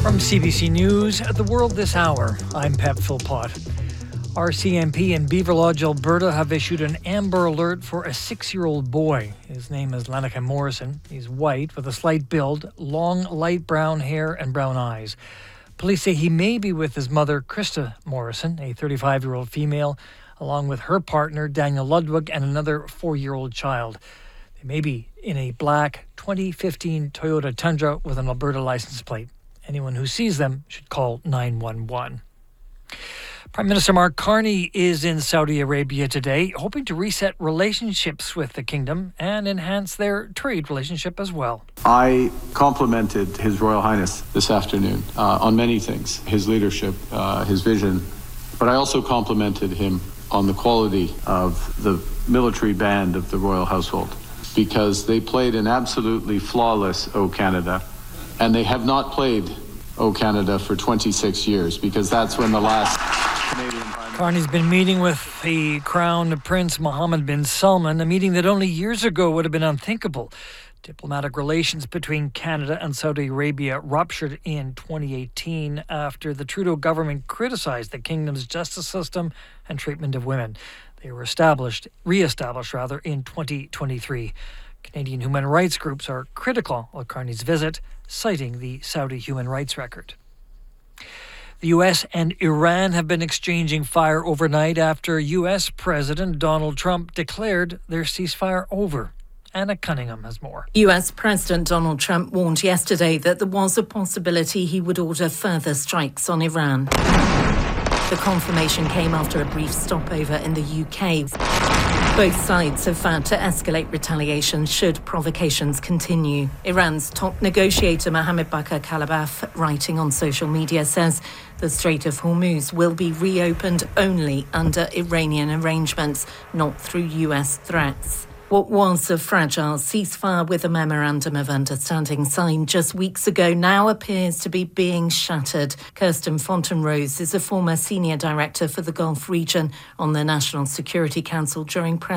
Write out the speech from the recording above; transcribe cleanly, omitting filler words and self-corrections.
From CBC News, The World This Hour, I'm Pep Philpott. RCMP in Beaver Lodge, Alberta have issued an Amber Alert for a 6-year-old boy. His name is Lanaka Morrison. He's white with a slight build, long light brown hair and brown eyes. Police say he may be with his mother, Krista Morrison, a 35-year-old female, along with her partner, Daniel Ludwig, and another 4-year-old child. They may be in a black 2015 Toyota Tundra with an Alberta license plate. Anyone who sees them should call 911. Prime Minister Mark Carney is in Saudi Arabia today, hoping to reset relationships with the kingdom and enhance their trade relationship as well. I complimented His Royal Highness this afternoon on many things, his leadership, his vision, but I also complimented him on the quality of the military band of the royal household, because they played an absolutely flawless O Canada, and they have not played O Canada for 26 years, because that's when the last Canadian Prime Minister... Carney's been meeting with the Crown Prince Mohammed bin Salman, a meeting that only years ago would have been unthinkable. Diplomatic relations between Canada and Saudi Arabia ruptured in 2018 after the Trudeau government criticized the kingdom's justice system and treatment of women. They were re-established in 2023. Canadian human rights groups are critical of Carney's visit, citing the Saudi human rights record. The U.S. and Iran have been exchanging fire overnight after U.S. President Donald Trump declared their ceasefire over. Anna Cunningham has more. U.S. President Donald Trump warned yesterday that there was a possibility he would order further strikes on Iran. The confirmation came after a brief stopover in the UK. Both sides have vowed to escalate retaliation should provocations continue. Iran's top negotiator Mohammed Bakr Kalibaf, writing on social media, says the Strait of Hormuz will be reopened only under Iranian arrangements, not through US threats. What was a fragile ceasefire with a memorandum of understanding signed just weeks ago now appears to be being shattered. Kirsten Fontenrose is a former senior director for the Gulf region on the National Security Council during